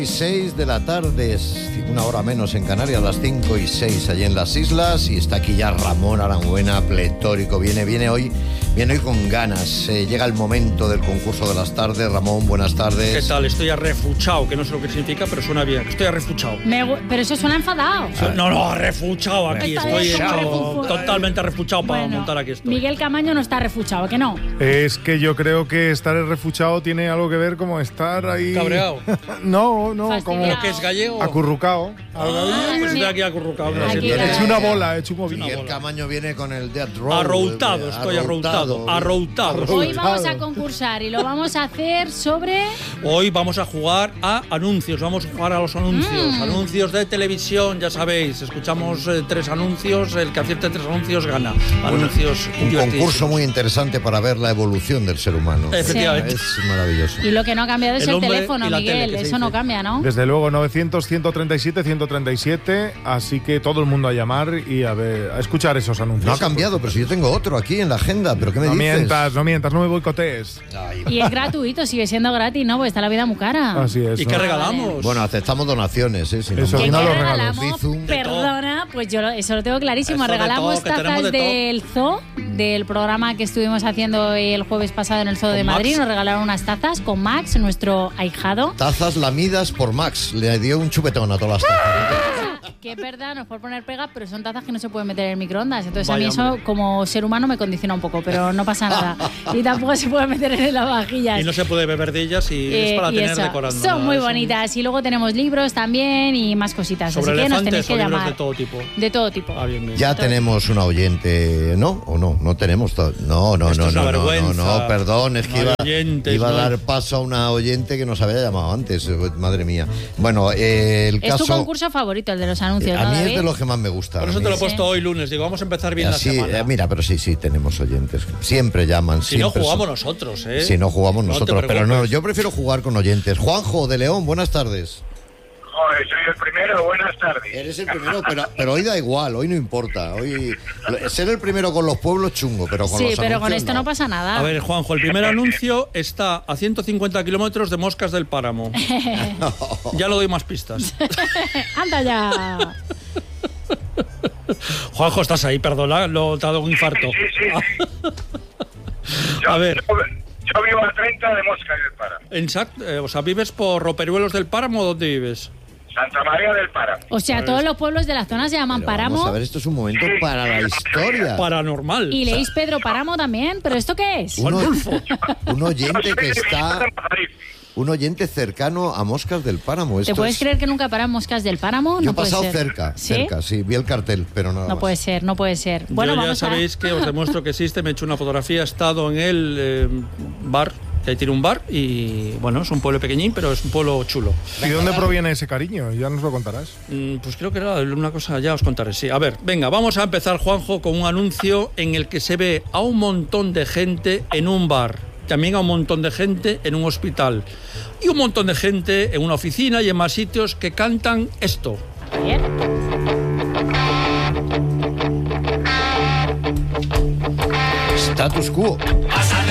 6 de la tarde, es una hora menos en Canarias, las 5:06 allí en las islas, y está aquí ya Ramón Aranguena, pletórico, viene hoy con ganas. Llega el momento del concurso de las tardes. Ramón, buenas tardes. ¿Qué tal? Estoy arrefuchado, que no sé lo que significa, pero suena bien. Estoy arrefuchado. Pero eso suena enfadado. No, arrefuchado aquí. Estoy totalmente arrefuchado para montar aquí esto. Miguel Camaño no está arrefuchado, ¿que no? Es que yo creo que estar arrefuchado tiene algo que ver como estar ahí... ¿Cabreado? No, como... ¿Lo que es gallego? Acurrucado. Pues estoy aquí acurrucado. He hecho una bola, he hecho un movimiento. Miguel Camaño viene con el Death Roll. Arroutado, estoy arroutado. Hoy vamos a concursar y lo vamos a hacer sobre... Hoy vamos a jugar a anuncios, vamos a jugar a los anuncios. Anuncios de televisión, ya sabéis. Escuchamos 3 anuncios, el que acierte 3 anuncios gana. Anuncios un concurso muy interesante para ver la evolución del ser humano. Efectivamente. Es maravilloso. Y lo que no ha cambiado es el teléfono, Miguel. Eso no cambia, ¿no? Desde luego, 900-137-137, así que todo el mundo a llamar y a escuchar esos anuncios. No ha cambiado, pero si yo tengo otro aquí en la agenda, ¿pero qué me dices? No mientas, no me boicotees. Y es gratuito, sigue siendo gratis, ¿no? Porque está la vida muy cara. Así es. ¿Y qué regalamos? Bueno, aceptamos donaciones, Si no, eso, ¿Qué no lo regalamos? regalamos. Perdona, pues yo eso lo tengo clarísimo. Eso Regalamos de todo, tazas del zoo, del programa que estuvimos haciendo el jueves pasado en el Zoo de Madrid. Max. Nos regalaron unas tazas con Max, nuestro ahijado. Tazas lamidas por Max. Le dio un chupetón a todas las tazas. Que es verdad, nos puede poner pegas, pero son tazas que no se pueden meter en el microondas. Entonces Vaya, a mí eso, hombre, como ser humano, me condiciona un poco, pero no pasa nada. Y tampoco se puede meter en las vajillas. Y no se puede beber de ellas y es para tener eso. decorando. Son muy bonitas. Y luego tenemos libros también y más cositas. Sobre así que nos elefantes tenéis que o libros llamar. de todo tipo. De todo tipo. Bien. Ya tenemos una oyente, ¿no? ¿O no? No tenemos todo. No, Esto es una vergüenza. Perdón, es que iba a ¿no? dar paso a una oyente que nos había llamado antes, madre mía. Bueno, el es caso... tu concurso favorito, el de los anuncios, A ¿no, mí David? es de los que más me gusta. Por eso te lo he puesto hoy lunes. Digo, vamos a empezar bien la semana. Mira, pero sí, tenemos oyentes. Siempre llaman. Si no jugamos nosotros, ¿eh? Si no jugamos nosotros, pero no, yo prefiero jugar con oyentes. Juanjo de León, buenas tardes. Joder, soy el primero, buenas tardes. Eres el primero, pero hoy da igual, hoy no importa. Hoy ser el primero con los pueblos chungo, pero con los Sí, pero con anuncios esto no pasa nada. A ver, Juanjo, el primer anuncio está a 150 kilómetros de Moscas del Páramo. Ya lo doy más pistas. ¡Anda ya! Juanjo, estás ahí, perdona, te ha dado un infarto. Sí. A ver. Yo vivo a 30 de Moscas del Páramo. Exacto, o sea, ¿vives por Roperuelos del Páramo o dónde vives? Santa María del Páramo. O sea, todos los pueblos de la zona se llaman Pero Páramo. Vamos a ver, esto es un momento para la historia. Paranormal. Y leéis Pedro Páramo también, ¿pero esto qué es? Un oyente que está... Un oyente cercano a Moscas del Páramo. ¿Te puedes creer que nunca paran Moscas del Páramo? Yo he No puede pasado ser. cerca, sí, vi el cartel, pero nada No más. puede ser. Bueno, Yo ya vamos sabéis que os demuestro que existe, me he hecho una fotografía, he estado en el bar, que ahí tiene un bar y bueno, es un pueblo pequeñín, pero es un pueblo chulo. ¿Y de dónde proviene ese cariño? Ya nos lo contarás. Pues creo que era una cosa, ya os contaré, sí. A ver, venga, vamos a empezar, Juanjo, con un anuncio en el que se ve a un montón de gente en un bar, también a un montón de gente en un hospital y un montón de gente en una oficina y en más sitios que cantan esto. Bien. Status quo.